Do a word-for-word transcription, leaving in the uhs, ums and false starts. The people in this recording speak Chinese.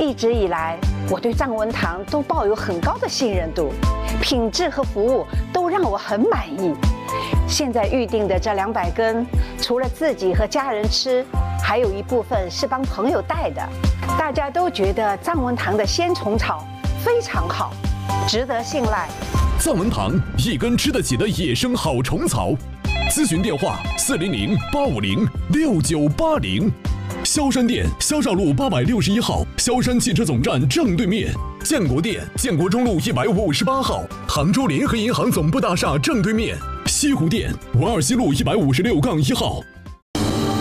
一直以来，我对藏文堂都抱有很高的信任度，品质和服务都让我很满意。现在预定的这两百根，除了自己和家人吃，还有一部分是帮朋友带的。大家都觉得藏文堂的鲜虫草非常好，值得信赖。 藏文堂一根吃得起的野生好虫草，咨询电话四零零八五零六九八零。萧山店萧少路八百六十一号，萧山汽车总站正对面；建国店建国中路一百五十八号，杭州联合银行总部大厦正对面；西湖店文二西路一百五十六杠一号。